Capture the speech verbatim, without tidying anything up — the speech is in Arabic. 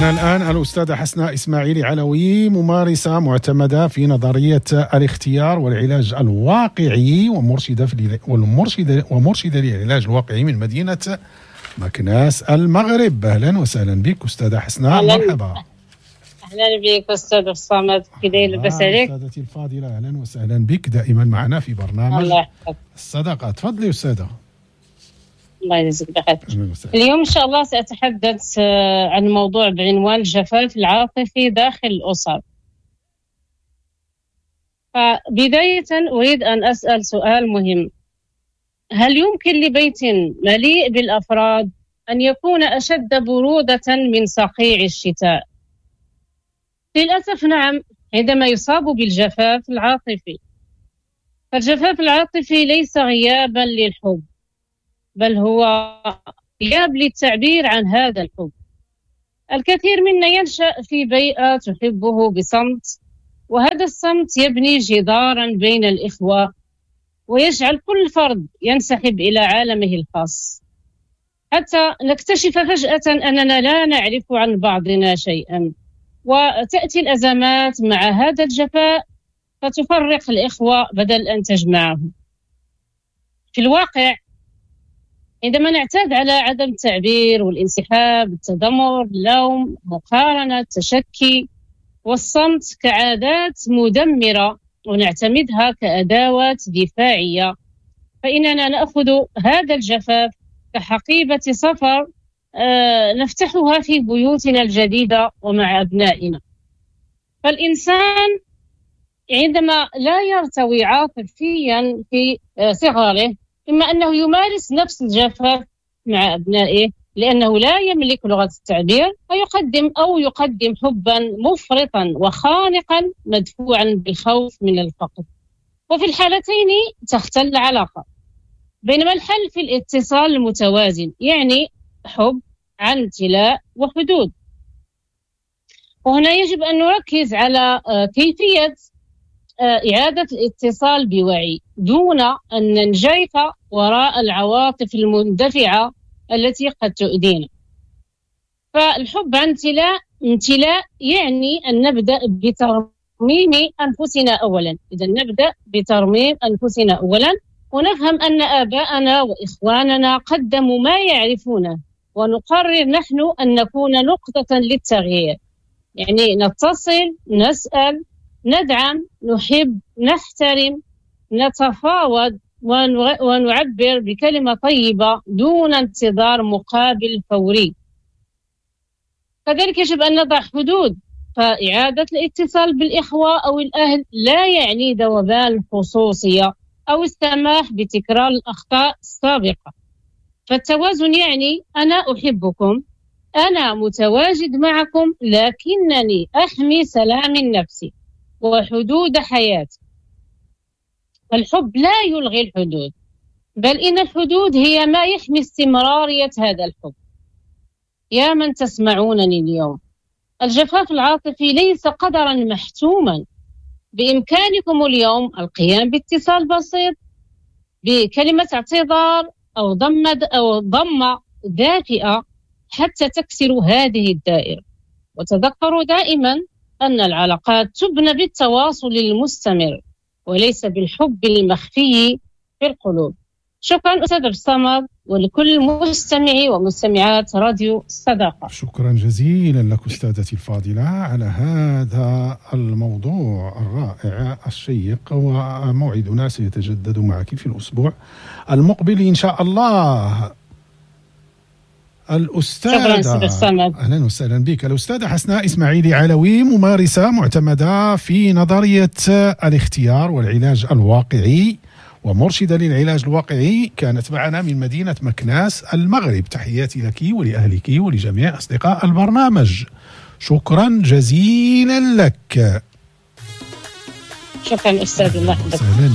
معنا الآن الأستاذة حسناء إسماعيلي علوي، ممارسة معتمدة في نظرية الاختيار والعلاج الواقعي ومرشدة في والمرشدة ومرشدة للعلاج الواقعي من مدينة مكناس المغرب. أهلا وسهلا بك أستاذة حسناء، مرحبا. أهلا بك أستاذ الصمد، كي داير لاباس عليك؟ أستاذتي الفاضلة أهلا وسهلا بك دائما معنا في برنامج الصداقة. تفضلي أستاذة. الله يجزيك بخير. اليوم إن شاء الله سأتحدث عن موضوع بعنوان الجفاف العاطفي داخل الأسر. فبداية أريد أن أسأل سؤال مهم: هل يمكن لبيت مليء بالأفراد أن يكون أشد برودة من صقيع الشتاء؟ للأسف نعم، عندما يصاب بالجفاف العاطفي. فالجفاف العاطفي ليس غيابا للحب، بل هو غياب للتعبير عن هذا الحب. الكثير منا ينشأ في بيئة تحبه بصمت، وهذا الصمت يبني جدارا بين الإخوة ويجعل كل فرد ينسحب إلى عالمه الخاص، حتى نكتشف فجأة أننا لا نعرف عن بعضنا شيئا، وتأتي الأزمات مع هذا الجفاء فتفرق الإخوة بدل أن تجمعهم. في الواقع عندما نعتاد على عدم التعبير والانسحاب، التذمر، اللوم، مقارنة، التشكي والصمت كعادات مدمرة ونعتمدها كأدوات دفاعية، فإننا نأخذ هذا الجفاف كحقيبة سفر آه نفتحها في بيوتنا الجديدة ومع أبنائنا. فالإنسان عندما لا يرتوي عاطفيا في آه صغره، إما أنه يمارس نفس الجفاف مع أبنائه لأنه لا يملك لغة التعبير، فيقدم أو يقدم حبا مفرطا وخانقا مدفوعا بالخوف من الفقد، وفي الحالتين تختل العلاقة. بينما الحل في الاتصال المتوازن، يعني حب عن امتلاء وحدود. وهنا يجب أن نركز على كيفية إعادة الاتصال بوعي دون أن ننجرف وراء العواطف المندفعة التي قد تؤذينا. فالحب عن امتلاء امتلاء يعني أن نبدأ بترميم أنفسنا أولا. إذا نبدأ بترميم أنفسنا أولا ونفهم أن آباءنا وإخواننا قدموا ما يعرفونه، ونقرر نحن أن نكون نقطة للتغيير. يعني نتصل، نسأل، ندعم، نحب، نحترم، نتفاوض ونعبر بكلمة طيبة دون انتظار مقابل فوري. كذلك يجب أن نضع حدود، فإعادة الاتصال بالإخوة أو الأهل لا يعني ذوبان الخصوصية أو السماح بتكرار الأخطاء السابقة. فالتوازن يعني أنا أحبكم، أنا متواجد معكم، لكنني أحمي سلام النفسي وحدود حياتي. الحب لا يلغي الحدود، بل إن الحدود هي ما يحمي استمرارية هذا الحب. يا من تسمعونني اليوم، الجفاف العاطفي ليس قدرا محتوما. بإمكانكم اليوم القيام باتصال بسيط بكلمة اعتذار أو ضمة أو ضمة دافئة حتى تكسروا هذه الدائرة. وتذكروا دائما أن العلاقات تبنى بالتواصل المستمر وليس بالحب المخفي في القلوب. شكرا أستاذ الصمد، ولكل مستمعي ومستمعات راديو الصداقة. شكرا جزيلا لك أستاذتي الفاضلة على هذا الموضوع الرائع الشيق، وموعدنا سيتجدد معك في الأسبوع المقبل إن شاء الله. الأستاذة أهلا وسهلا بك الأستاذة حسناء إسماعيلي علوي، ممارسة معتمدة في نظرية الاختيار والعلاج الواقعي ومرشدة للعلاج الواقعي، كانت معنا من مدينة مكناس المغرب. تحياتي لك ولأهلك ولجميع أصدقاء البرنامج. شكرا جزيلا لك. شكرا أستاذ الله.